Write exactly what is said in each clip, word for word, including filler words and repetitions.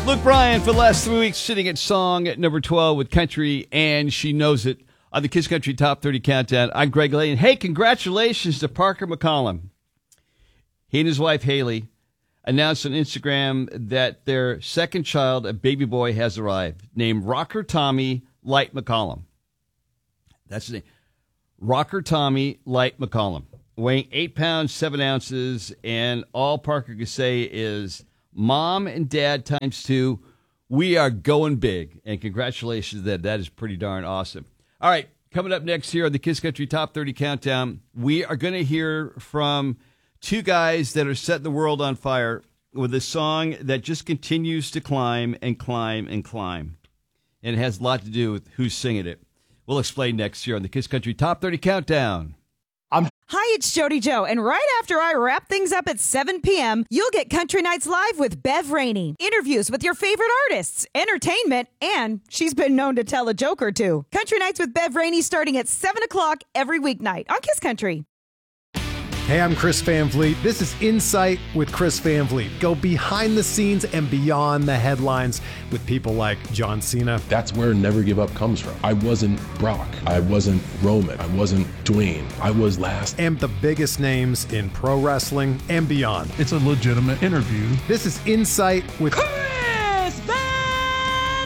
Luke Bryan for the last three weeks sitting at song at number twelve with Country, and She Knows It on the Kiss Country Top thirty Countdown. I'm Greg Lane. Hey, congratulations to Parker McCollum. He and his wife, Haley, announced on Instagram that their second child, a baby boy, has arrived, named Rocker Tommy Light McCollum. That's his name. Rocker Tommy Light McCollum. Weighing eight pounds, seven ounces, and all Parker could say is, Mom and Dad times two, we are going big. And congratulations, that that is pretty darn awesome. All right, coming up next here on the Kiss Country Top thirty Countdown, we are going to hear from two guys that are setting the world on fire with a song that just continues to climb and climb and climb. And it has a lot to do with who's singing it. We'll explain next here on the Kiss Country Top thirty Countdown. Hi, it's Jody Joe, and right after I wrap things up at seven p.m., you'll get Country Nights Live with Bev Rainey. Interviews with your favorite artists, entertainment, and she's been known to tell a joke or two. Country Nights with Bev Rainey starting at seven o'clock every weeknight on Kiss Country. Hey, I'm Chris Van Vliet. This is Insight with Chris Van Vliet. Go behind the scenes and beyond the headlines with people like John Cena. That's where Never Give Up comes from. I wasn't Brock. I wasn't Roman. I wasn't Dwayne. I was last. And the biggest names in pro wrestling and beyond. It's a legitimate interview. This is Insight with Chris Van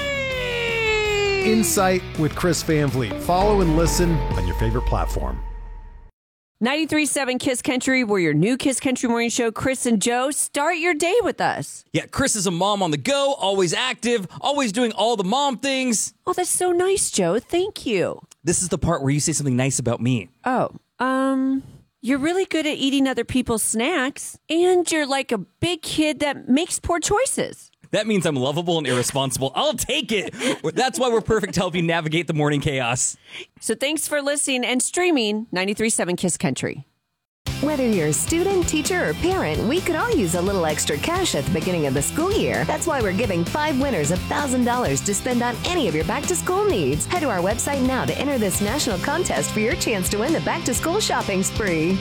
Vliet! Insight with Chris Van Vliet. Follow and listen on your favorite platform. ninety-three point seven Kiss Country, we're your new Kiss Country Morning Show. Chris and Joe, start your day with us. Yeah, Chris is a mom on the go, always active, always doing all the mom things. Oh, that's so nice, Joe. Thank you. This is the part where you say something nice about me. Oh, um, you're really good at eating other people's snacks, and you're like a big kid that makes poor choices. That means I'm lovable and irresponsible. I'll take it. That's why we're perfect to help you navigate the morning chaos. So thanks for listening and streaming ninety-three point seven Kiss Country. Whether you're a student, teacher, or parent, we could all use a little extra cash at the beginning of the school year. That's why we're giving five winners one thousand dollars to spend on any of your back-to-school needs. Head to our website now to enter this national contest for your chance to win the back-to-school shopping spree.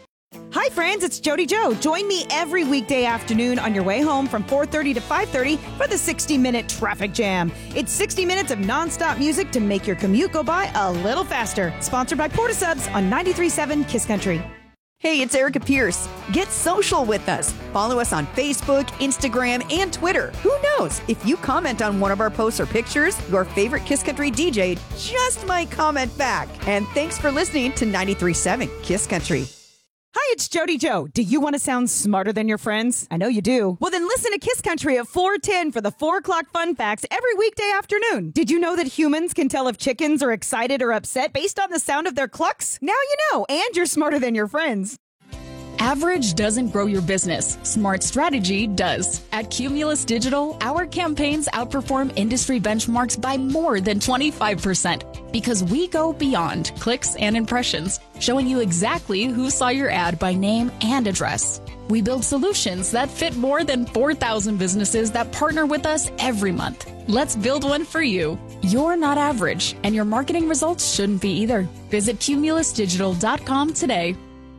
Hi, friends. It's Jody Joe. Join me every weekday afternoon on your way home from four thirty to five thirty for the sixty-minute traffic jam. It's sixty minutes of nonstop music to make your commute go by a little faster. Sponsored by Porta Subs on ninety-three point seven Kiss Country. Hey, it's Erica Pierce. Get social with us. Follow us on Facebook, Instagram, and Twitter. Who knows? If you comment on one of our posts or pictures, your favorite Kiss Country D J just might comment back. And thanks for listening to ninety-three point seven Kiss Country. Hi, it's Jody Joe. Do you want to sound smarter than your friends? I know you do. Well, then listen to Kiss Country at four ten for the four o'clock fun facts every weekday afternoon. Did you know that humans can tell if chickens are excited or upset based on the sound of their clucks? Now you know, and you're smarter than your friends. Average doesn't grow your business. Smart strategy does. At Cumulus Digital, our campaigns outperform industry benchmarks by more than twenty-five percent because we go beyond clicks and impressions, showing you exactly who saw your ad by name and address. We build solutions that fit more than four thousand businesses that partner with us every month. Let's build one for you. You're not average, and your marketing results shouldn't be either. Visit cumulus digital dot com today.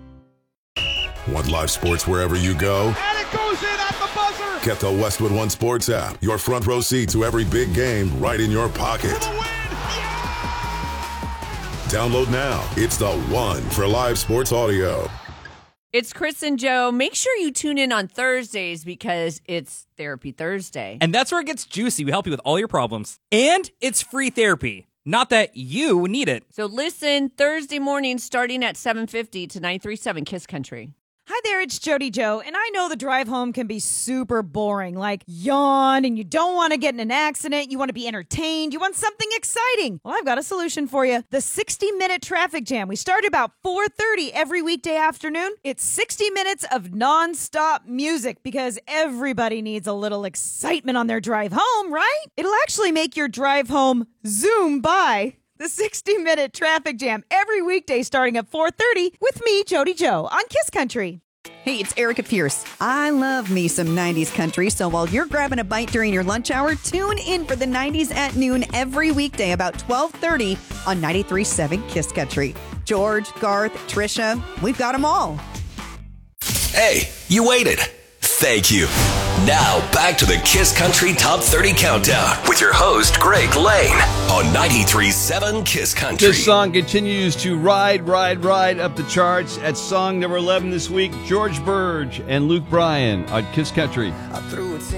Want live sports wherever you go? And it goes in at the buzzer! Get the Westwood One Sports app. Your front row seat to every big game right in your pocket. For the win! Yeah! Download now. It's the one for live sports audio. It's Chris and Joe. Make sure you tune in on Thursdays because it's Therapy Thursday. And that's where it gets juicy. We help you with all your problems. And it's free therapy. Not that you need it. So listen Thursday morning starting at seven fifty to ninety-three point seven Kiss Country. Hi there, it's Jody Joe, and I know the drive home can be super boring, like yawn, and you don't want to get in an accident, you want to be entertained, you want something exciting. Well, I've got a solution for you. The sixty-minute traffic jam. We start about four thirty every weekday afternoon. It's sixty minutes of nonstop music because everybody needs a little excitement on their drive home, right? It'll actually make your drive home zoom by. The sixty-minute traffic jam every weekday starting at four thirty with me, Jody Joe, on Kiss Country. Hey, it's Erica Pierce. I love me some nineties country, so while you're grabbing a bite during your lunch hour, tune in for the nineties at noon every weekday about twelve thirty on ninety-three point seven Kiss Country. George, Garth, Trisha, we've got them all. Hey, you waited. Thank you. Now, back to the Kiss Country Top thirty Countdown with your host, Greg Lane, on ninety-three point seven Kiss Country. This song continues to ride, ride, ride up the charts. At song number eleven this week, George Burge and Luke Bryan on Kiss Country. I threw it